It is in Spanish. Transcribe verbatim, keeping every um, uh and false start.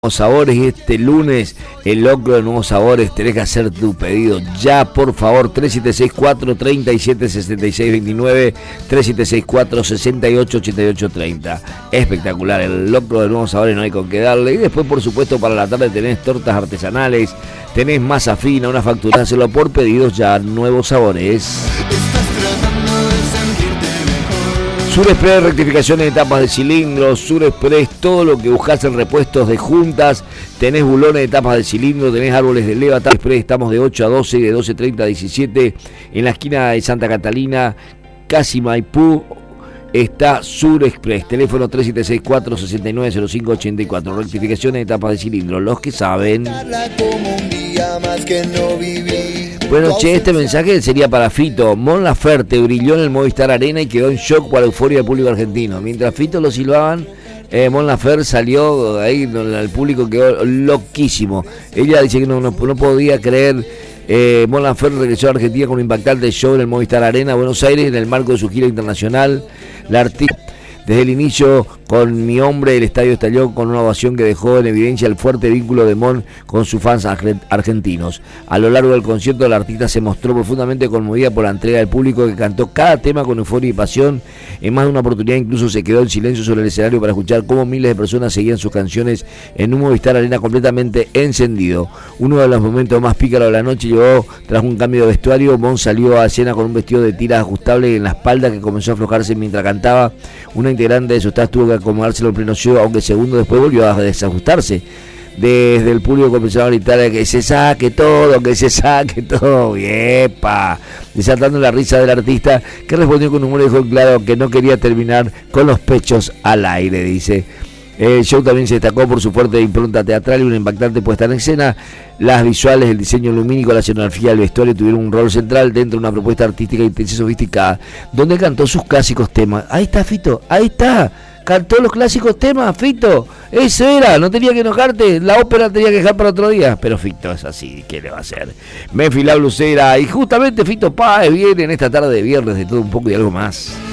Sabores, y este lunes el locro de Nuevos Sabores. Tenés que hacer tu pedido ya, por favor. Tres siete seis cuatro, tres siete, seis seis dos nueve, tres siete seis cuatro, seis ocho, ocho ocho tres cero. Espectacular, el locro de Nuevos Sabores, no hay con qué darle. Y después, por supuesto, para la tarde tenés tortas artesanales, tenés masa fina, una factura. Hacelo por pedidos ya. Nuevos Sabores. Surexpress, rectificación en etapas de cilindros, Surexpress, todo lo que buscas en repuestos de juntas, tenés bulones de etapas de cilindro, tenés árboles de leva, Surexpress, estamos de ocho a doce, de doce treinta a diecisiete, en la esquina de Santa Catalina, casi Maipú, está Surexpress, teléfono tres siete seis cuatro, seis nueve cero cinco ocho cuatro, rectificación en etapas de cilindro, los que saben. Bueno, che, este mensaje sería para Fito. Mon Laferte brilló en el Movistar Arena y quedó en shock por la euforia del público argentino. Mientras Fito lo silbaban, eh, Mon Laferte salió ahí, el público quedó loquísimo. Ella dice que no, no, no podía creer. Eh, Mon Laferte regresó a Argentina con un impactante show en el Movistar Arena, Buenos Aires, en el marco de su gira internacional. La artista, desde el inicio, con Mi Hombre, el estadio estalló con una ovación que dejó en evidencia el fuerte vínculo de Mon con sus fans argentinos. A lo largo del concierto, la artista se mostró profundamente conmovida por la entrega del público, que cantó cada tema con euforia y pasión. En más de una oportunidad incluso se quedó en silencio sobre el escenario para escuchar cómo miles de personas seguían sus canciones en un Movistar Arena completamente encendido. Uno de los momentos más pícaros de la noche llegó tras un cambio de vestuario. Mon salió a escena con un vestido de tiras ajustable en la espalda que comenzó a aflojarse mientras cantaba. Una integrante de su staff tuvo que acomodárselo en pleno show, aunque segundos después volvió a desajustarse. Desde el público comenzaron a gritar que se saque todo, que se saque todo, ¡yepa! Desatando la risa del artista, que respondió con humor y dijo claro que no quería terminar con los pechos al aire, dice. El show también se destacó por su fuerte impronta teatral y una impactante puesta en escena. Las visuales, el diseño lumínico, la escenografía, el vestuario tuvieron un rol central dentro de una propuesta artística intensa y sofisticada, donde cantó sus clásicos temas. Ahí está, Fito, ahí está. Cantó los clásicos temas, Fito. Eso era, no tenía que enojarte. La ópera tenía que dejar para otro día. Pero Fito es así, ¿qué le va a hacer? Memphis La Blusera. Y justamente Fito Páez viene en esta tarde de viernes de todo un poco y algo más.